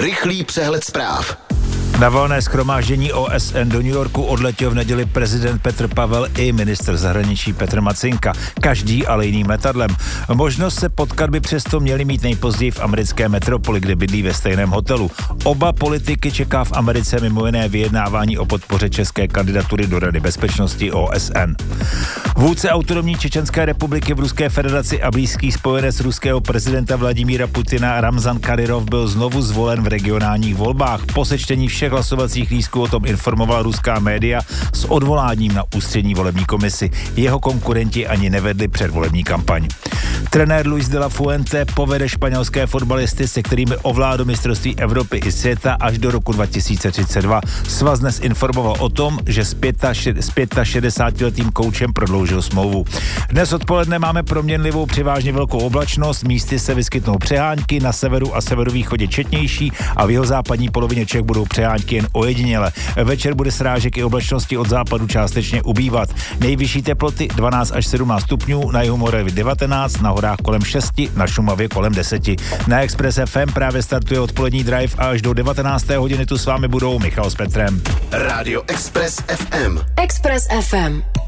Rychlý přehled zpráv. Na valné shromáždění OSN do New Yorku odletěl v neděli prezident Petr Pavel i ministr zahraničí Petr Macinka. Každý ale jiným letadlem. Možnost se potkat by přesto měli mít nejpozději v americké metropoli, kde bydlí ve stejném hotelu. Oba politiky čeká v Americe mimo jiné vyjednávání o podpoře české kandidatury do Rady bezpečnosti OSN. Vůdce autonomní Čečenské republiky v Ruské federaci a blízký spojenec ruského prezidenta Vladimíra Putina Ramzan Kadyrov byl znovu zvolen v regionálních volbách. Po sečtení všech hlasovacích lístků o tom informovala ruská média s odvoláním na ústřední volební komisi. Jeho konkurenti ani nevedli předvolební kampaň. Trenér Luis de la Fuente povede španělské fotbalisty, se kterými ovládl mistrovství Evropy i světa až do roku 2032. Svaz dnes informoval o tom, že s 65letým koučem prodloužil smlouvu. Dnes odpoledne máme proměnlivou převážně velkou oblačnost, místy se vyskytnou přehánky, na severu a severovýchodě četnější a v jihozápadní polovině Čech budou přehánky jen ojediněle. Večer bude srážek i oblačnosti od západu částečně ubývat. Nejvyšší teploty 12 až 17 stupňů, na jihu Moravy 19, na horách kolem 6, na Šumavě kolem 10. Na Express FM právě startuje odpolední drive a až do 19. hodiny tu s vámi budou Michal s Petrem. Rádio Express FM. Express FM.